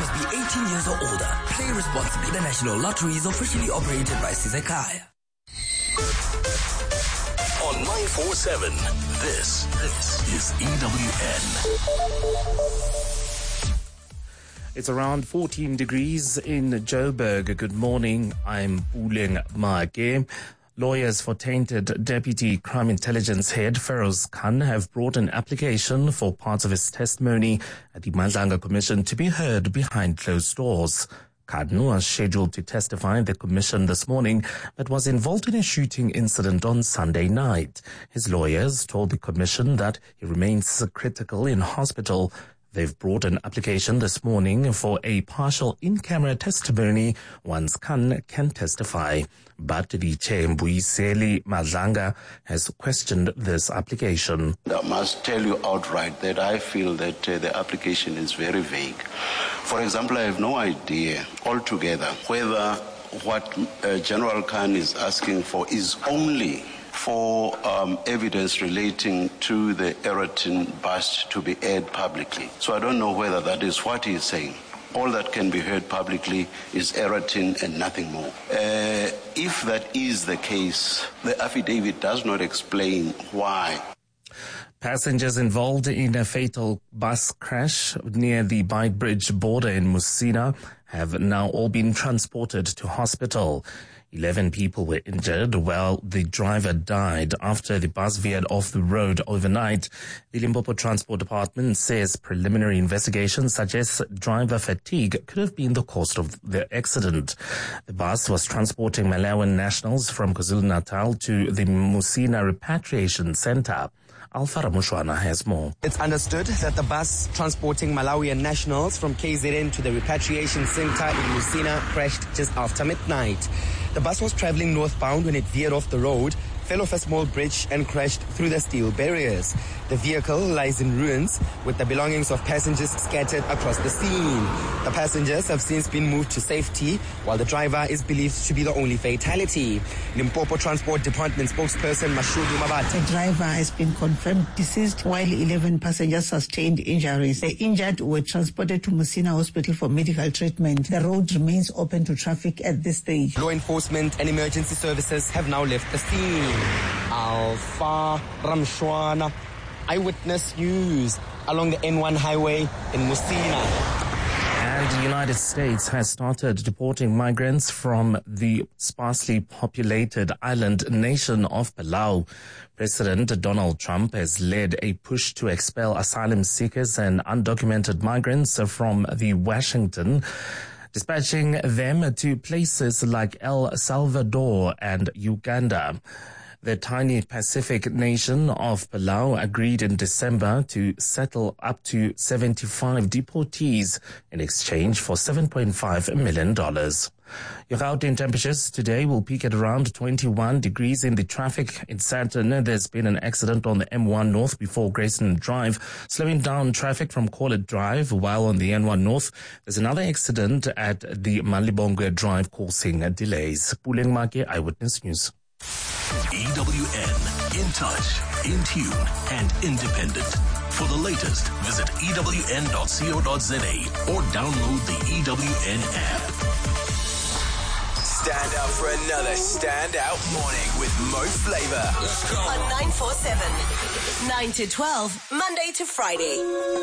must be 18 years or older. Play responsibly. The National Lottery is officially operated by Sizekaya. On 947, this is EWN. It's around 14 degrees in Joburg. Good morning. I'm Puleng Maake. Lawyers for tainted Deputy Crime Intelligence Head Feroz Khan have brought an application for parts of his testimony at the Madlanga Commission to be heard behind closed doors. Khan was scheduled to testify at the commission this morning, but was involved in a shooting incident on Sunday night. His lawyers told the commission that he remains critical in hospital. They've brought an application this morning for a partial in-camera testimony once Khan can testify. But the chair, Mbuyiseli Madlanga, has questioned this application. I must tell you outright that I feel that the application is very vague. For example, I have no idea altogether whether what General Khan is asking for is only for evidence relating to the Eratin bust to be aired publicly. So I don't know whether that is what he is saying. All that can be heard publicly is Eratin and nothing more. If that is the case, the affidavit does not explain why. Passengers involved in a fatal bus crash near the Beitbridge border in Musina have now all been transported to hospital. 11 people were injured while the driver died after the bus veered off the road overnight. The Limpopo Transport Department says preliminary investigations suggest driver fatigue could have been the cause of the accident. The bus was transporting Malawian nationals from KwaZulu-Natal to the Musina Repatriation Center. Alpha Ramushwana has more. It's understood that the bus transporting Malawian nationals from KZN to the repatriation center in Musina crashed just after midnight. The bus was traveling northbound when it veered off the road, fell off a small bridge and crashed through the steel barriers. The vehicle lies in ruins with the belongings of passengers scattered across the scene. The passengers have since been moved to safety, while the driver is believed to be the only fatality. Limpopo Transport Department spokesperson Mashudu Mabata. The driver has been confirmed deceased, while 11 passengers sustained injuries. The injured were transported to Musina Hospital for medical treatment. The road remains open to traffic at this stage. Law enforcement and emergency services have now left the scene. Alpha Ramshwana, Eyewitness News, along the N1 highway in Musina. And the United States has started deporting migrants from the sparsely populated island nation of Palau. President Donald Trump has led a push to expel asylum seekers and undocumented migrants from the Washington, dispatching them to places like El Salvador and Uganda. The tiny Pacific nation of Palau agreed in December to settle up to 75 deportees in exchange for $7.5 million. Your Gauteng temperatures today will peak at around 21 degrees in the traffic. In Sandton, there's been an accident on the M1 North before Grayson Drive, slowing down traffic from Corlett Drive, while on the N1 North, there's another accident at the Malibongwe Drive causing delays. Puleng Maake, Eyewitness News. EWN, in touch, in tune, and independent. For the latest, visit ewn.co.za or download the EWN app. Stand up for another standout morning with Mo Flavor. Let's go. On 947, 9 to 12, Monday to Friday.